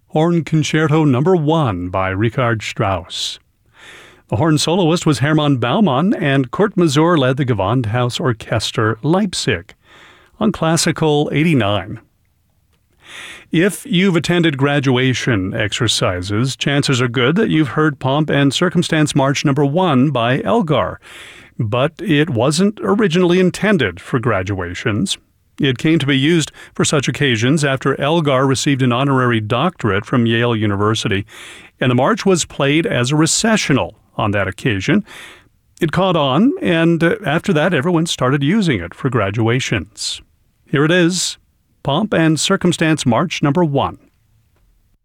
Horn Concerto No. 1 by Richard Strauss. The horn soloist was Hermann Baumann, and Kurt Masur led the Gewandhaus Orchester Leipzig. On Classical 89. If you've attended graduation exercises, chances are good that you've heard Pomp and Circumstance March No. 1 by Elgar. But it wasn't originally intended for graduations. It came to be used for such occasions after Elgar received an honorary doctorate from Yale University, and the march was played as a recessional on that occasion. It caught on, and after that everyone started using it for graduations. Here it is, Pomp and Circumstance March No. 1.